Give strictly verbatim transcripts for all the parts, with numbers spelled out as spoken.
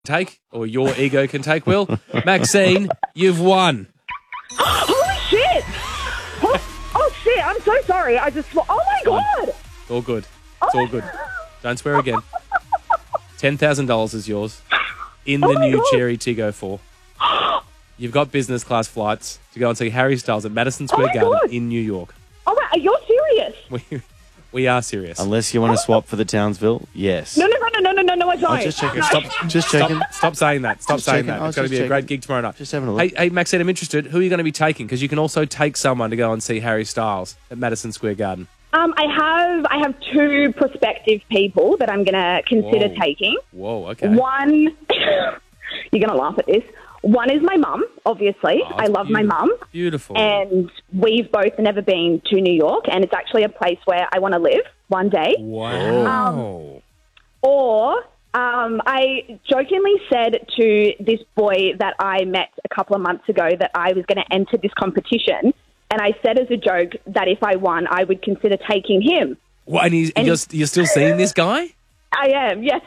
take, or your ego can take, Will. Maxine, you've won. Holy shit! Oh, oh shit! I'm so sorry. I just. Oh my god! It's all good. It's all good. Don't swear again. Ten thousand dollars is yours in the Oh my new God. Cherry Tiggo four. You've got business class flights to go and see Harry Styles at Madison Square my Garden God. in New York. Oh my! You're serious? We, we are serious. Unless you want to swap for the Townsville, yes. No, no, no, no, no, no, no, I don't. Oh, just checking. No. Stop. Just checking. Stop, stop saying that. Stop Just saying checking. I that. was It's going to just be a great checking. gig tomorrow night. Just having a look. Hey, hey, Maxine, I'm interested. Who are you going to be taking? Because you can also take someone to go and see Harry Styles at Madison Square Garden. Um, I have I have two prospective people that I'm going to consider Whoa. taking. Whoa, okay. One, you're going to laugh at this. One is my mum, obviously. Oh, I love my beautiful. mum. Beautiful. And we've both never been to New York, and it's actually a place where I want to live one day. Wow. Or um, I jokingly said to this boy that I met a couple of months ago that I was going to enter this competition, and I said as a joke that if I won, I would consider taking him. What, and, he's, And- you're, you're still seeing this guy? I am, yeah.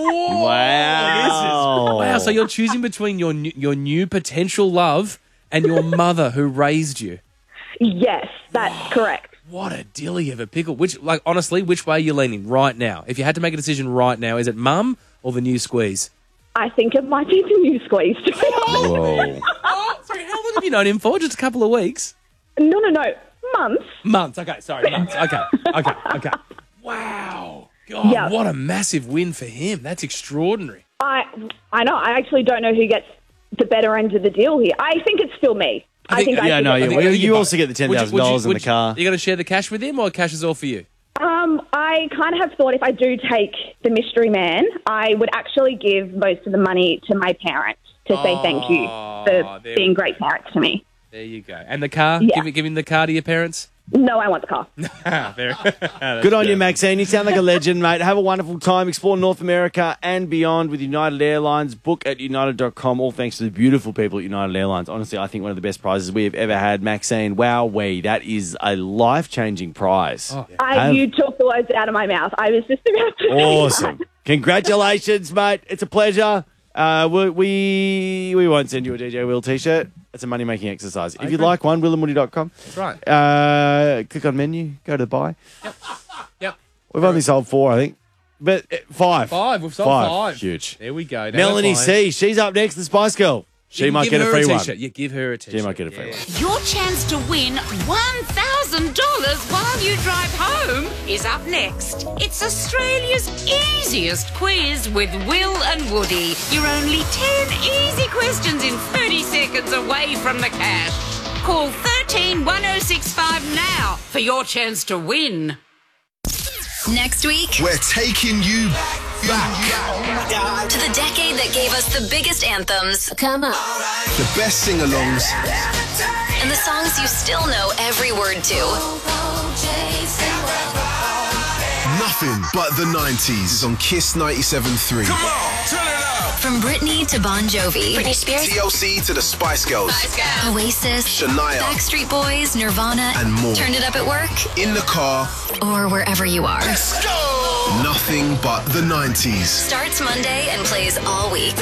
Wow. Wow, so you're choosing between your new, your new potential love and your mother who raised you. Yes, that's correct. What a dilly of a pickle. Which, like, honestly, which way are you leaning right now? If you had to make a decision right now, is it mum or the new squeeze? I think it might be the new squeeze. to be honest. Whoa. Oh, sorry, how long have you known him for? Just a couple of weeks? No, no, no. Months. Months. Okay, sorry, months. Okay, okay, okay. Wow. God, Yeah. what a massive win for him. That's extraordinary. I I know. I actually don't know who gets the better end of the deal here. I think it's still me. I I think- think, I Yeah, should no, get you, the you, win. you also get the ten Would you- thousand would you- dollars in would the you- car. You going to share the cash with him or cash is all for you? Um, I kind of have thought if I do take the mystery man, I would actually give most of the money to my parents to say thank you Oh, for there being we great parents to me. There you go. And the car? Yeah. Give, it- give him the car to your parents? No, I want the car. Ah, very Good on you, Maxine. You sound like a legend, mate. Have a wonderful time. Explore North America and beyond with United Airlines. Book at united dot com. All thanks to the beautiful people at United Airlines. Honestly, I think one of the best prizes we have ever had. Maxine, wowee, that is a life-changing prize. Oh, I, Have- you took the words out of my mouth. I was just about to say Awesome. Congratulations, mate. It's a pleasure. Uh, we, we we won't send you a D J Will t-shirt. It's a money-making exercise. If you'd Okay. like one, will and woody dot com. That's right. Uh, click on menu, go to buy. Yep. We've only sold four, I think. But uh, five. Five. We've sold five. Huge. There we go. Now Melanie we're flying. C, she's up next, the Spice Girl. She You might give get a her free one. t-shirt. You give her a t-shirt. She might get a free Yeah. one. Your chance to win one thousand dollars while you drive home is up next. It's Australia's easiest quiz with Will and Woody. You're only ten easy questions in thirty seconds away from the cash. Call thirteen one oh six five now for your chance to win. Next week, We're taking you back. to the decade that gave us the biggest anthems. Come on. The best sing-alongs, And the songs you still know every word to. nothing but the nineties on Kiss ninety-seven point three. From Britney to Bon Jovi. Britney Spears. T L C to the Spice Girls, Oasis. Shania. Backstreet Boys. Nirvana. And more. Turn it up at work In the car, or wherever you are. nothing but the nineties. Starts Monday and plays all week.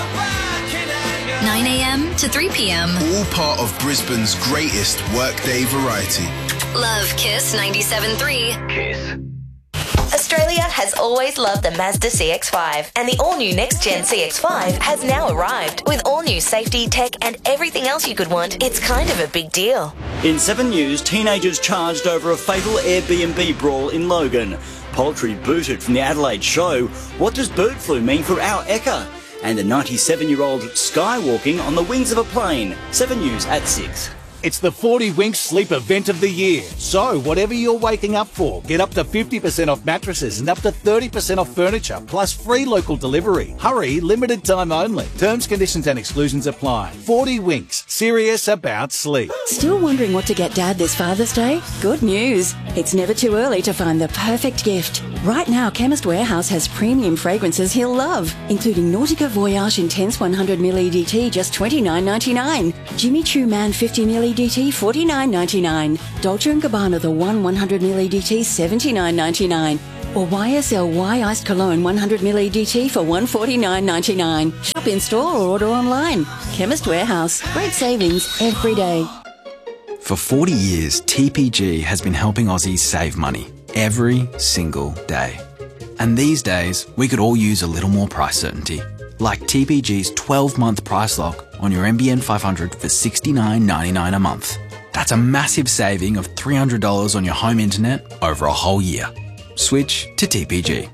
nine a.m. to three p.m. All part of Brisbane's greatest workday variety. Love Kiss ninety-seven point three. Kiss. Australia has always loved the Mazda C X five, and the all-new next-gen C X five has now arrived. With all-new safety, tech, and everything else you could want, it's kind of a big deal. In Seven News, teenagers charged over a fatal Airbnb brawl in Logan. Poultry booted from the Adelaide show. What does bird flu mean for our Ekka? And a ninety-seven-year-old skywalking on the wings of a plane. Seven News at six. It's the forty Winks Sleep Event of the year. So, whatever you're waking up for, get up to fifty percent off mattresses and up to thirty percent off furniture, plus free local delivery. Hurry, limited time only. Terms, conditions and exclusions apply. forty Winks, serious about sleep. Still wondering what to get Dad this Father's Day? Good news. It's never too early to find the perfect gift. Right now, Chemist Warehouse has premium fragrances he'll love, including Nautica Voyage Intense one hundred milliliter E D T, just twenty-nine ninety-nine. Jimmy Choo Man fifty milliliter E D T, forty-nine ninety-nine. Dolce and Gabbana The One one hundred milliliter E D T, seventy-nine ninety-nine. Or Y S L Y Iced Cologne one hundred milliliter E D T for one hundred forty-nine dollars ninety-nine. Shop in store or order online. Chemist Warehouse. Great savings every day. For forty years, T P G has been helping Aussies save money every single day. And these days, we could all use a little more price certainty. Like T P G's twelve-month price lock on your N B N five hundred for sixty-nine ninety-nine a month. That's a massive saving of three hundred dollars on your home internet over a whole year. Switch to T P G.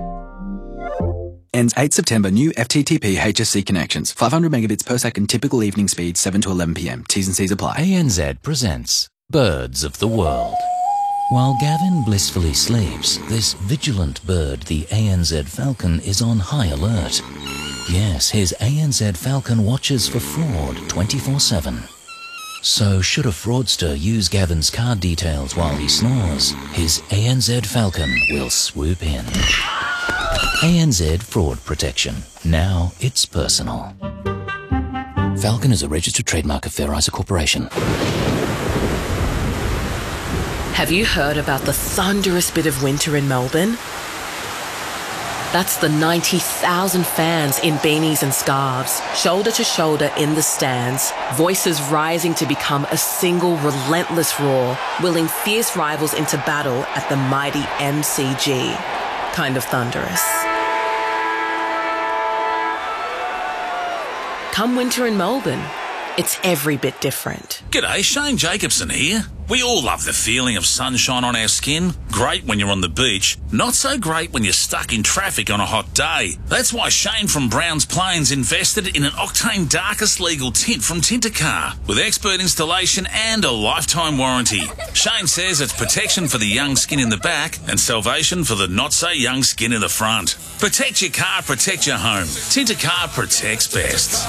Ends eighth September. New F T T P H S C connections. five hundred megabits per second typical evening speed, seven to eleven p m. T's and C's apply. A N Z presents Birds of the World. While Gavin blissfully sleeps, this vigilant bird, the A N Z falcon, is on high alert. Yes, his A N Z falcon watches for fraud twenty-four seven. So should a fraudster use Gavin's card details while he snores, his A N Z falcon will swoop in. A N Z Fraud Protection. Now it's personal. Falcon is a registered trademark of Fair Isa Corporation. Have you heard about the thunderous bit of winter in Melbourne? That's the ninety thousand fans in beanies and scarves, shoulder to shoulder in the stands, voices rising to become a single relentless roar, willing fierce rivals into battle at the mighty M C G. Kind of thunderous. Come winter in Melbourne, it's every bit different. G'day, Shane Jacobson here. We all love the feeling of sunshine on our skin. Great when you're on the beach. Not so great when you're stuck in traffic on a hot day. That's why Shane from Browns Plains invested in an Octane Darkest legal tint from Tintercar with expert installation and a lifetime warranty. Shane says it's protection for the young skin in the back and salvation for the not-so-young skin in the front. Protect your car, protect your home. Tintercar protects best.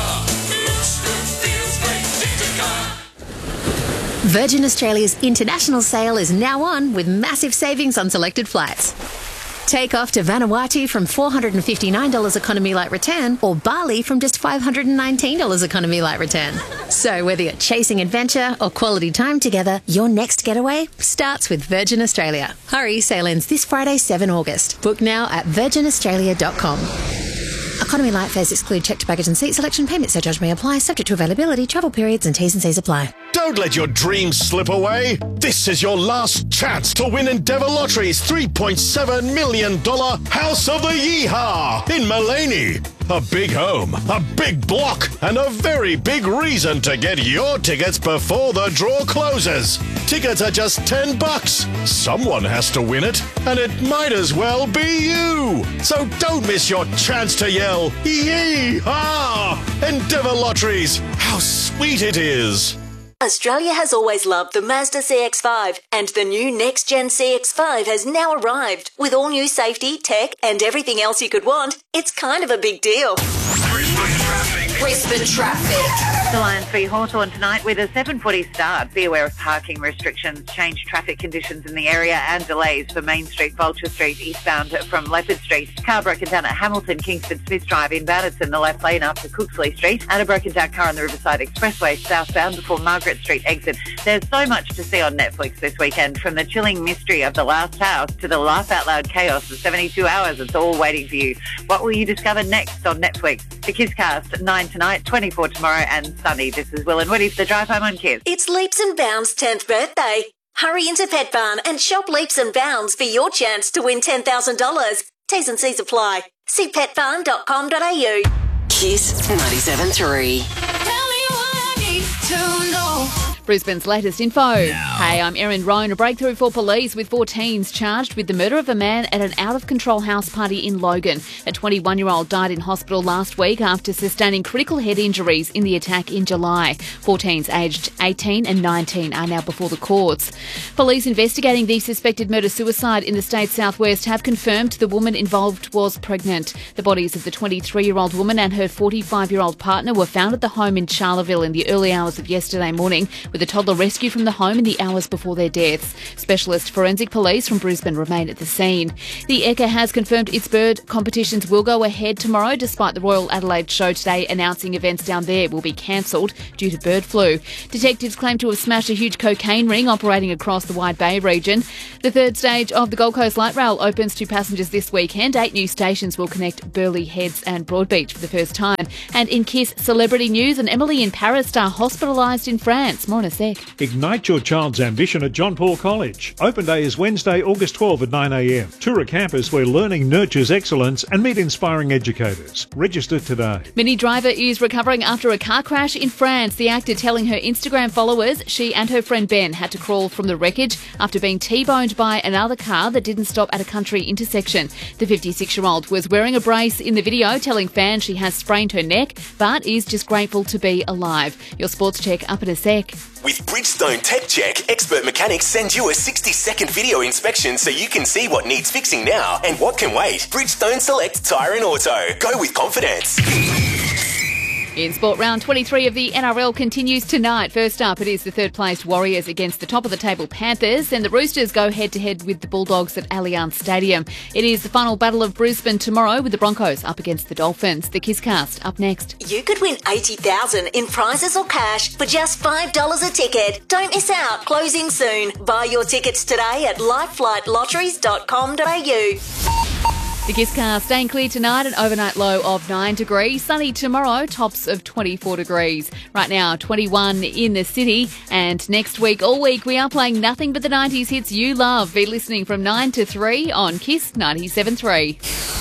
Virgin Australia's international sale is now on with massive savings on selected flights. Take off to Vanuatu from four hundred fifty-nine dollars economy light return or Bali from just five hundred nineteen dollars economy light return. So whether you're chasing adventure or quality time together, your next getaway starts with Virgin Australia. Hurry, sale ends this Friday, seventh of August. Book now at virgin australia dot com. Economy light fares exclude checked baggage and seat selection. Payment surcharge may apply, subject to availability, travel periods and T's and C's apply. Don't let your dreams slip away. This is your last chance to win Endeavour Lottery's three point seven million dollars House of the Yeehaw in Mullaney. A big home, a big block, and a very big reason to get your tickets before the draw closes. Tickets are just ten bucks. Someone has to win it, and it might as well be you. So don't miss your chance to yell, Yee-haw! Endeavour Lotteries, how sweet it is. Australia has always loved the Mazda C X five, and the new next-gen C X five has now arrived. With all new safety, tech, and everything else you could want, it's kind of a big deal. Brisbane traffic. The Lions v Hawthorn tonight with a seven forty start. Be aware of parking restrictions, changed traffic conditions in the area and delays for Main Street, Vulture Street, eastbound from Leopard Street. Car broken down at Hamilton, Kingston, Smith Drive, inbound it's in the left lane up to Cooksley Street, and a broken down car on the Riverside Expressway southbound before Margaret Street exit. There's so much to see on Netflix this weekend, from the chilling mystery of The Last House to the laugh out loud chaos of seventy-two hours. It's all waiting for you. What will you discover next on Netflix? The Kiss Cast, nine tonight, twenty-four tomorrow and Sunday. This is Will and Woody for the Drive Home on Kiss. It's Leaps and Bounds' tenth birthday. Hurry into Pet Barn and shop Leaps and Bounds for your chance to win ten thousand dollars. T's and C's apply. See pet barn dot com dot a u. Kiss ninety-seven three. Brisbane's latest info. Hey, I'm Erin Roan. A breakthrough for police with four teens charged with the murder of a man at an out-of-control house party in Logan. A twenty-one-year-old died in hospital last week after sustaining critical head injuries in the attack in July. Four teens aged eighteen and nineteen are now before the courts. Police investigating the suspected murder-suicide in the state's southwest have confirmed the woman involved was pregnant. The bodies of the twenty-three-year-old woman and her forty-five-year-old partner were found at the home in Charleville in the early hours of yesterday morning, with a toddler rescued from the home in the hours before their deaths. Specialist forensic police from Brisbane remain at the scene. The Ekka has confirmed its bird competitions will go ahead tomorrow, despite the Royal Adelaide Show today announcing events down there will be cancelled due to bird flu. Detectives claim to have smashed a huge cocaine ring operating across the Wide Bay region. The third stage of the Gold Coast Light Rail opens to passengers this weekend. Eight new stations will connect Burleigh Heads and Broadbeach for the first time. And in KISS celebrity news, an Emily in Paris star hospitalised in France. More in a sec. Ignite your child's ambition at John Paul College. Open day is Wednesday, August twelfth at nine a m. Tour a campus where learning nurtures excellence and meet inspiring educators. Register today. Minnie Driver is recovering after a car crash in France. The actor telling her Instagram followers she and her friend Ben had to crawl from the wreckage after being T-boned by another car that didn't stop at a country intersection. The fifty-six-year-old was wearing a brace in the video, telling fans she has sprained her neck, but is just grateful to be alive. Your sports check up in a sec. With Bridgestone Tech Check, expert mechanics send you a sixty-second video inspection so you can see what needs fixing now and what can wait. Bridgestone Select Tyre and Auto. Go with confidence. In sport, round twenty-three of the N R L continues tonight. First up, it is the third-placed Warriors against the top-of-the-table Panthers, and the Roosters go head-to-head with the Bulldogs at Allianz Stadium. It is the final battle of Brisbane tomorrow with the Broncos up against the Dolphins. The KissCast up next. You could win eighty thousand dollars in prizes or cash for just five dollars a ticket. Don't miss out. Closing soon. Buy your tickets today at lifeflight lotteries dot com dot a u. The KissCast staying clear tonight, an overnight low of nine degrees. Sunny tomorrow, tops of twenty-four degrees. Right now, twenty-one in the city. And next week, all week, we are playing nothing but the nineties hits you love. Be listening from nine to three on KISS ninety-seven point three.